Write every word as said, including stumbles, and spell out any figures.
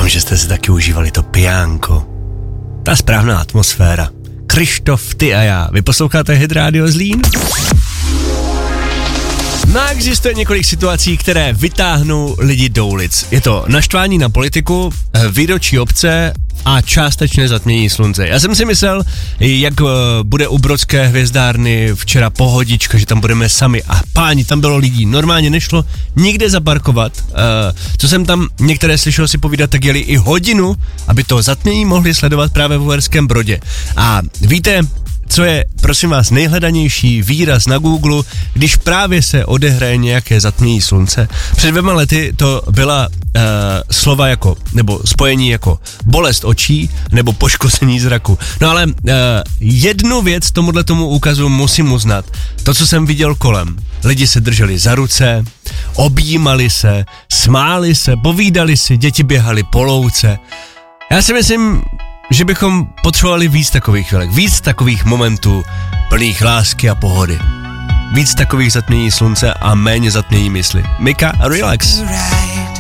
Doufám, že jste si taky užívali to pijánko. Ta správná atmosféra. Krištof, ty a já. Vy posloucháte Hit Radio Zlín? No a existuje několik situací, které vytáhnou lidi do ulic. Je to naštvání na politiku, výročí obce a částečné zatmění slunce. Já jsem si myslel, jak uh, bude u Brodské hvězdárny včera pohodička, že tam budeme sami a páni, tam bylo lidí. Normálně nešlo nikde zaparkovat. Uh, co jsem tam některé slyšel si povídat, tak jeli i hodinu, aby to zatmění mohli sledovat právě v Uherském Brodě. A víte, co je, prosím vás, nejhledanější výraz na Google, když právě se odehraje nějaké zatmění slunce? Před dvěma lety to byla uh, slova jako, nebo spojení jako bolest očí nebo poškození zraku. No ale uh, jednu věc tomuhle tomu úkazu musím uznat. To, co jsem viděl kolem. Lidi se drželi za ruce, objímali se, smáli se, povídali si, děti běhali po louce. Já si myslím, že bychom potřebovali víc takových chvílek, víc takových momentů plných lásky a pohody. Víc takových zatmění slunce a méně zatmění mysli. Mika a Relax.